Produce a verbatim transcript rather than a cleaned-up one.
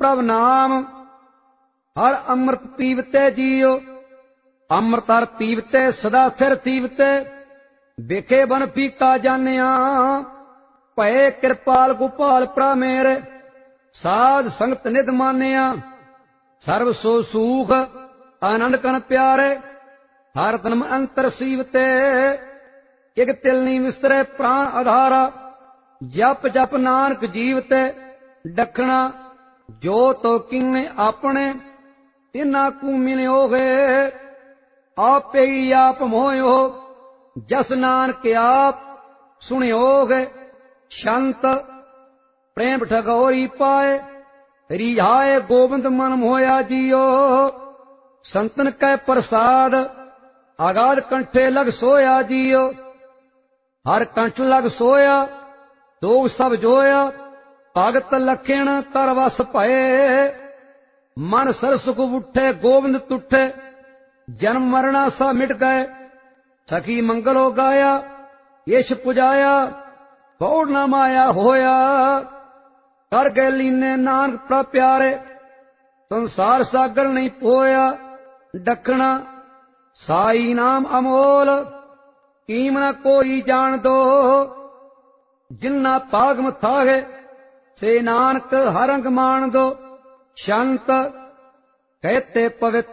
प्रभ नाम हर अमृत पीवते जियो। अमृत हर पीवते सदा सिर थीवते बिखे बन फीका जानिया। भय कृपाल गोपाल प्रा मेरे साध संगत निध मानिया। सर्व सो सूख आनंद कन प्यारे हर तन अंतर सीवते। एक तिल नी विस्तरे प्राण आधारा जप जप नानक जीवते। दखना जो तो किंग अपने तिना कू मिलियो है। आपे ही आप मोयो जस नानक आप सुनियो है। शांत प्रेम ठगोरी पाए रिझाए गोविंद मन मोया जियो। संतन कै प्रसाद आगाध कंठे लग सोया जियो। हर कंठ लग सोया दोग सब जोया। भगत लखण कर वस भये मन सर सुख उठे गोविंद तुठे। जन्म मरना सा मिट गए सखी मंगलो गाया। यश पुजाया कौड़ न माया होया। कर गए लीने नानक प्र प्यारे संसार सागर नहीं पोया। दखना साई नाम अमोल कीम न कोई जान दो। जिन्ना पागम थाहे से नानक हरंग मान दो। शांत कहते पवित्र